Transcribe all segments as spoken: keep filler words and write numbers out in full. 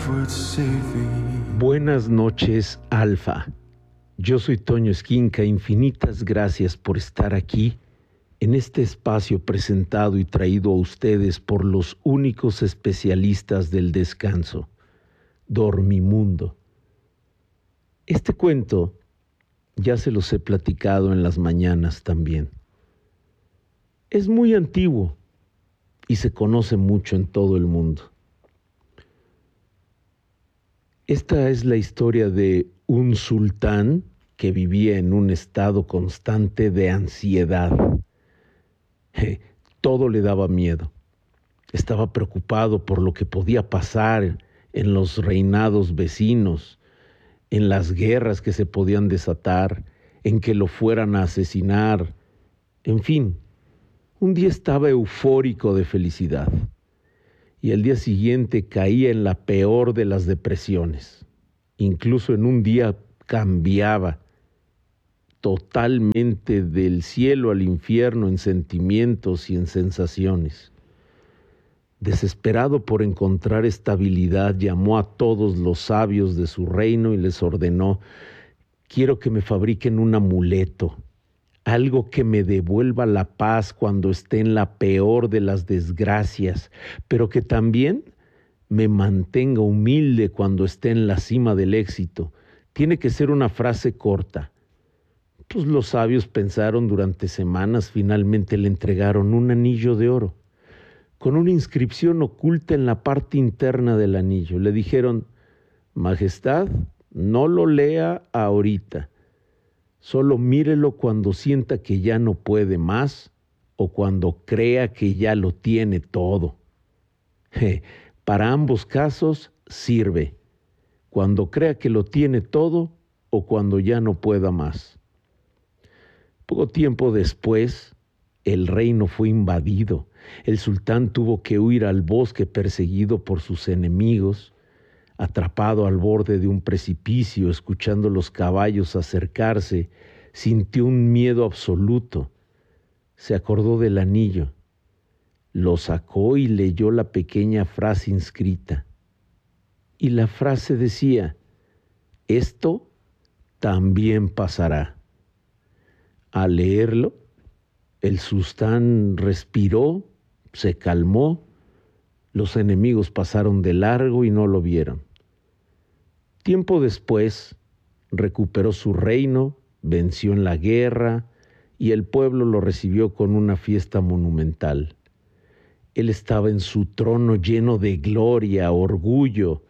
Buenas noches, Alfa. Yo soy Toño Esquinca. Infinitas gracias por estar aquí en este espacio presentado y traído a ustedes por los únicos especialistas del descanso, Dormimundo. Este cuento ya se los he platicado en las mañanas también. Es muy antiguo y se conoce mucho en todo el mundo. Esta es la historia de un sultán que vivía en un estado constante de ansiedad. Todo le daba miedo. Estaba preocupado por lo que podía pasar en los reinados vecinos, en las guerras que se podían desatar, en que lo fueran a asesinar. En fin, un día estaba eufórico de felicidad y al día siguiente caía en la peor de las depresiones. Incluso en un día cambiaba totalmente del cielo al infierno en sentimientos y en sensaciones. Desesperado por encontrar estabilidad, llamó a todos los sabios de su reino y les ordenó: quiero que me fabriquen un amuleto, algo que me devuelva la paz cuando esté en la peor de las desgracias, pero que también me mantenga humilde cuando esté en la cima del éxito. Tiene que ser una frase corta. Pues los sabios pensaron durante semanas, finalmente le entregaron un anillo de oro, con una inscripción oculta en la parte interna del anillo. Le dijeron: Majestad, no lo lea ahorita. Solo mírelo cuando sienta que ya no puede más o cuando crea que ya lo tiene todo. Je, para ambos casos sirve, cuando crea que lo tiene todo o cuando ya no pueda más. Poco tiempo después, el reino fue invadido. El sultán tuvo que huir al bosque perseguido por sus enemigos. Atrapado al borde de un precipicio, escuchando los caballos acercarse, sintió un miedo absoluto. Se acordó del anillo, lo sacó y leyó la pequeña frase inscrita. Y la frase decía: esto también pasará. Al leerlo, el sultán respiró, se calmó, los enemigos pasaron de largo y no lo vieron. Tiempo después, recuperó su reino, venció en la guerra y el pueblo lo recibió con una fiesta monumental. Él estaba en su trono lleno de gloria, orgullo.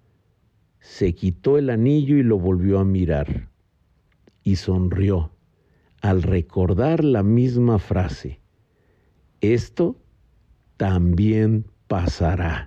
Se quitó el anillo y lo volvió a mirar. Y sonrió al recordar la misma frase: esto también pasará.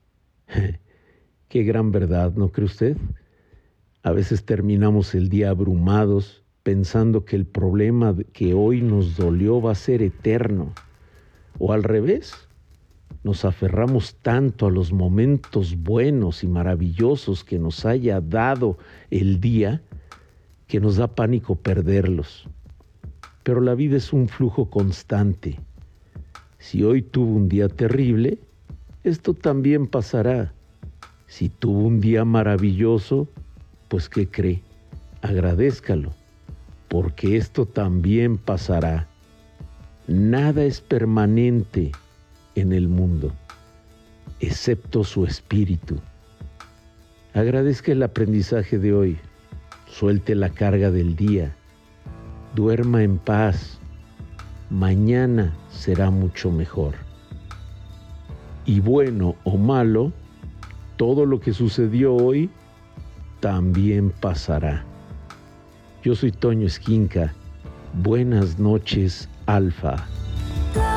Qué gran verdad, ¿no cree usted? A veces terminamos el día abrumados, pensando que el problema que hoy nos dolió va a ser eterno. O al revés, nos aferramos tanto a los momentos buenos y maravillosos que nos haya dado el día, que nos da pánico perderlos. Pero la vida es un flujo constante. Si hoy tuvo un día terrible, esto también pasará. Si tuvo un día maravilloso, pues ¿qué cree? Agradézcalo, porque esto también pasará. Nada es permanente en el mundo, excepto su espíritu. Agradezca el aprendizaje de hoy, suelte la carga del día, duerma en paz. Mañana será mucho mejor. Y bueno o malo, todo lo que sucedió hoy también pasará. Yo soy Toño Esquinca. Buenas noches, Alfa.